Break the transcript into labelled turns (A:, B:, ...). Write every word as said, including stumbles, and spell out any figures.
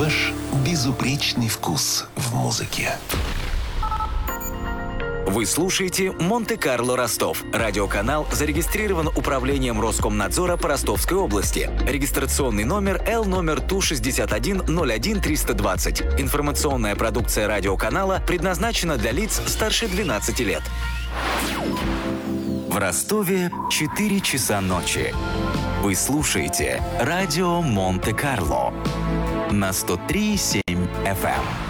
A: ваш безупречный вкус в музыке.
B: Вы слушаете «Монте-Карло Ростов». Радиоканал зарегистрирован Управлением Роскомнадзора по Ростовской области. Регистрационный номер Л номер Ту шестьдесят один ноль один триста двадцать. Информационная продукция радиоканала предназначена для лиц старше двенадцати лет. В Ростове четыре часа ночи. Вы слушаете радио «Монте-Карло» на сто три и семь эф эм.